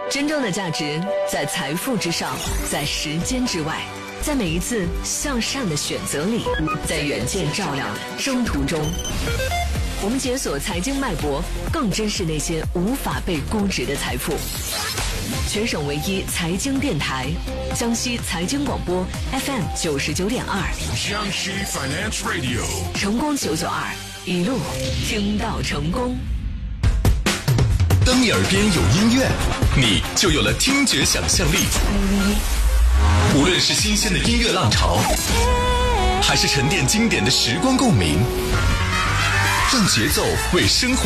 真正的价值在财富之上，在时间之外，在每一次向善的选择里，在远见照亮的征途中。我们解锁财经脉搏，更珍视那些无法被估值的财富。全省唯一财经电台，江西财经广播 FM 99.2， 江西 Finance Radio， 成功992，一路听到成功。 当你耳边有音乐，你就有了听觉想象力。无论是新鲜的音乐浪潮，还是沉淀经典的时光共鸣，让节奏为生活